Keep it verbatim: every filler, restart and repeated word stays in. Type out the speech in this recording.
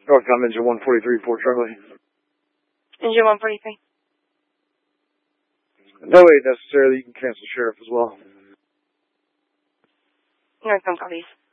Northcom engine one forty-three, Fort Charlie. Engine one forty-three. No aid necessarily. You can cancel sheriff as well. Northcom copies.